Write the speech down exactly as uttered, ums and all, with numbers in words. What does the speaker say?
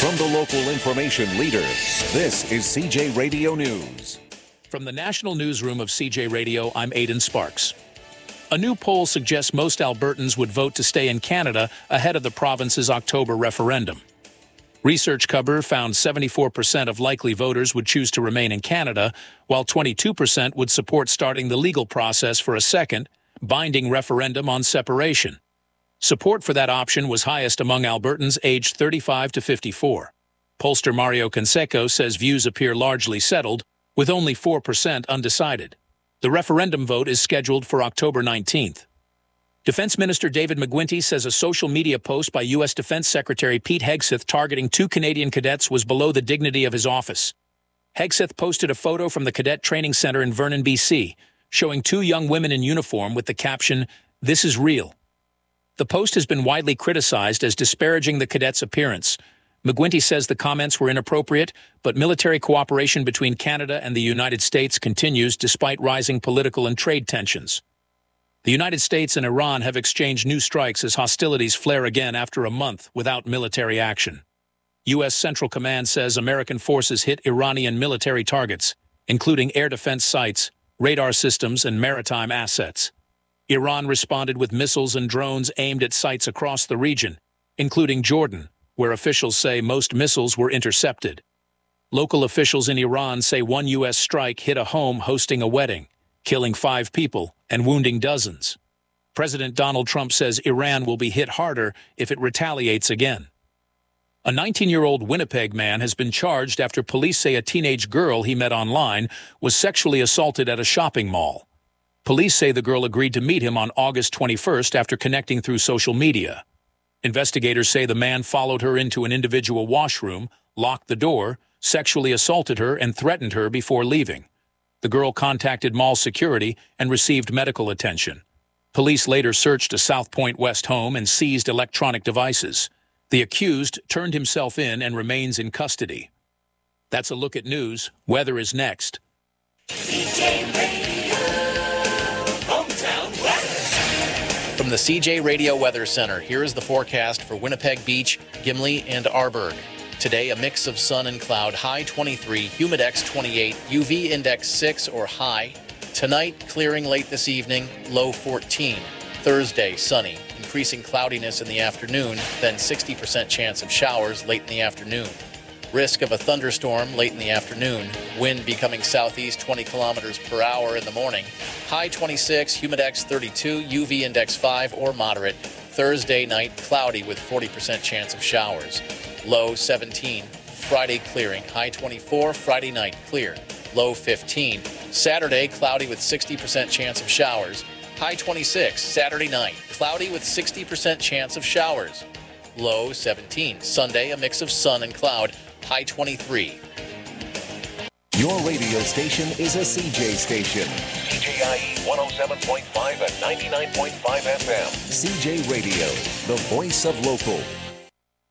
From the local information leader, this is C J Radio News. From the National Newsroom of C J Radio, I'm Aidan Sparks. A new poll suggests most Albertans would vote to stay in Canada ahead of the province's October referendum. Research Cover found seventy-four percent of likely voters would choose to remain in Canada, while twenty-two percent would support starting the legal process for a second, binding referendum on separation. Support for that option was highest among Albertans aged thirty-five to fifty-four. Pollster Mario Canseco says views appear largely settled, with only four percent undecided. The referendum vote is scheduled for October nineteenth. Defense Minister David McGuinty says a social media post by U S Defense Secretary Pete Hegseth targeting two Canadian cadets was below the dignity of his office. Hegseth posted a photo from the Cadet Training Center in Vernon, B C, showing two young women in uniform with the caption, "This is real." The post has been widely criticized as disparaging the cadets' appearance. McGuinty says the comments were inappropriate, but military cooperation between Canada and the United States continues despite rising political and trade tensions. The United States and Iran have exchanged new strikes as hostilities flare again after a month without military action. U S Central Command says American forces hit Iranian military targets, including air defense sites, radar systems, and maritime assets. Iran responded with missiles and drones aimed at sites across the region, including Jordan, where officials say most missiles were intercepted. Local officials in Iran say one U S strike hit a home hosting a wedding, killing five people and wounding dozens. President Donald Trump says Iran will be hit harder if it retaliates again. A nineteen-year-old Winnipeg man has been charged after police say a teenage girl he met online was sexually assaulted at a shopping mall. Police say the girl agreed to meet him on August twenty-first after connecting through social media. Investigators say the man followed her into an individual washroom, locked the door, sexually assaulted her, and threatened her before leaving. The girl contacted mall security and received medical attention. Police later searched a South Point West home and seized electronic devices. The accused turned himself in and remains in custody. That's a look at news. Weather is next. C J Radio, hometown weather. From the C J Radio Weather Center, here is the forecast for Winnipeg Beach, Gimli, and Arborg. Today, a mix of sun and cloud, high twenty-three, humidex twenty-eight, U V index six or high. Tonight, clearing late this evening, low fourteen. Thursday, sunny, increasing cloudiness in the afternoon, then sixty percent chance of showers late in the afternoon. Risk of a thunderstorm late in the afternoon, wind becoming southeast twenty kilometers per hour in the morning. High twenty-six, humidex thirty-two, U V index five or moderate. Thursday night, cloudy with forty percent chance of showers. Low seventeen. Friday clearing. High twenty-four. Friday night clear. Low fifteen. Saturday cloudy with sixty percent chance of showers. High twenty-six. Saturday night cloudy with sixty percent chance of showers. Low seventeen. Sunday a mix of sun and cloud. High twenty-three. Your radio station is a C J station. C J I E one oh seven point five and ninety-nine point five F M. C J Radio, the voice of local.